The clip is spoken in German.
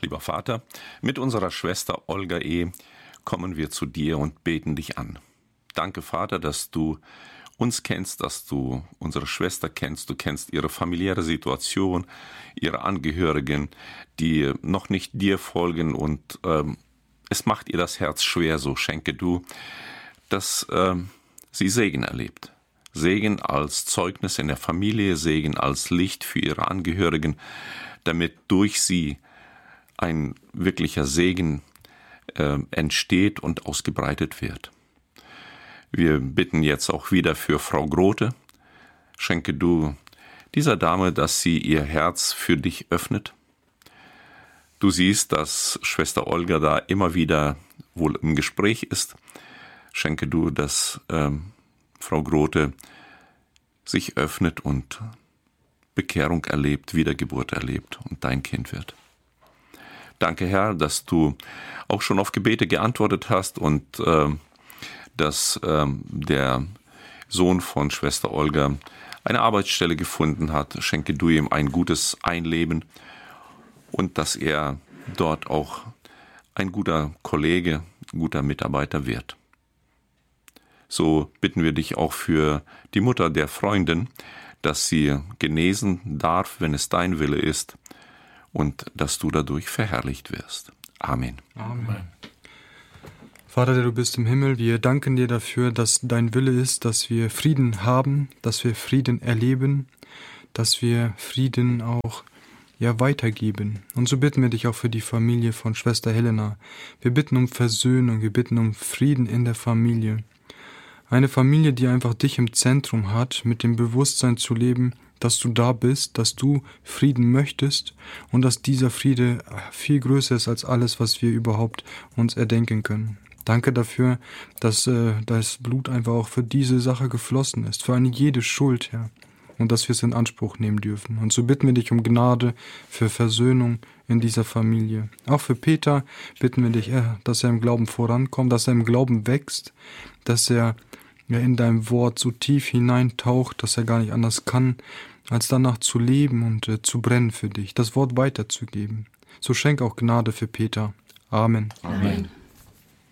Lieber Vater, mit unserer Schwester Olga kommen wir zu dir und beten dich an. Danke, Vater, dass du uns kennst, dass du unsere Schwester kennst, du kennst ihre familiäre Situation, ihre Angehörigen, die noch nicht dir folgen und es macht ihr das Herz schwer, so schenke du, dass sie Segen erlebt. Segen als Zeugnis in der Familie, Segen als Licht für ihre Angehörigen, damit durch sie ein wirklicher Segen entsteht und ausgebreitet wird. Wir bitten jetzt auch wieder für Frau Grote. Schenke du dieser Dame, dass sie ihr Herz für dich öffnet. Du siehst, dass Schwester Olga da immer wieder wohl im Gespräch ist. Schenke du, dass Frau Grote sich öffnet und Bekehrung erlebt, Wiedergeburt erlebt und dein Kind wird. Danke, Herr, dass du auch schon auf Gebete geantwortet hast und dass der Sohn von Schwester Olga eine Arbeitsstelle gefunden hat. Schenke du ihm ein gutes Einleben und dass er dort auch ein guter Kollege, guter Mitarbeiter wird. So bitten wir dich auch für die Mutter der Freundin, dass sie genesen darf, wenn es dein Wille ist, und dass du dadurch verherrlicht wirst. Amen. Amen. Vater, der du bist im Himmel, wir danken dir dafür, dass dein Wille ist, dass wir Frieden haben, dass wir Frieden erleben, dass wir Frieden auch weitergeben. Und so bitten wir dich auch für die Familie von Schwester Helena. Wir bitten um Versöhnung, wir bitten um Frieden in der Familie. Eine Familie, die einfach dich im Zentrum hat, mit dem Bewusstsein zu leben, dass du da bist, dass du Frieden möchtest und dass dieser Friede viel größer ist als alles, was wir überhaupt uns erdenken können. Danke dafür, dass das Blut einfach auch für diese Sache geflossen ist, für eine jede Schuld, Herr, und dass wir es in Anspruch nehmen dürfen. Und so bitten wir dich um Gnade für Versöhnung in dieser Familie. Auch für Peter bitten wir dich, dass er im Glauben vorankommt, dass er im Glauben wächst, dass er in dein Wort so tief hineintaucht, dass er gar nicht anders kann, als danach zu leben und zu brennen für dich, das Wort weiterzugeben. So schenk auch Gnade für Peter. Amen. Amen.